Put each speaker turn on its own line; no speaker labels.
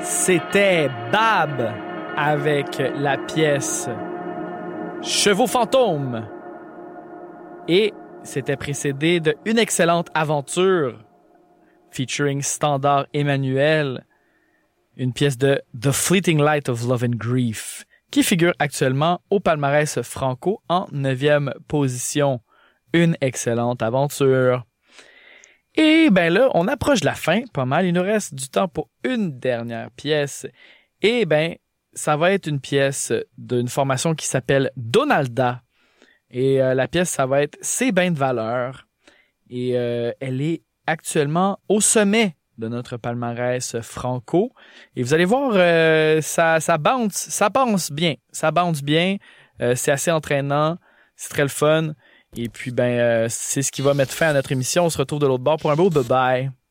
C'était Bab avec la pièce Chevaux fantômes. Et c'était précédé de Une excellente aventure featuring Standard Emmanuel, une pièce de The Fleeting Light of Love and Grief, qui figure actuellement au palmarès franco en 9e position. Une excellente aventure. Et ben là, on approche de la fin, pas mal. Il nous reste du temps pour une dernière pièce. Et ben, ça va être une pièce d'une formation qui s'appelle Donalda. Et la pièce, ça va être C'est ben de valeur. Et elle est actuellement au sommet de notre palmarès franco. Et vous allez voir, ça bounce bien. Ça bounce bien. C'est assez entraînant. C'est très le fun. Et puis, c'est ce qui va mettre fin à notre émission. On se retrouve de l'autre bord pour un beau bye-bye.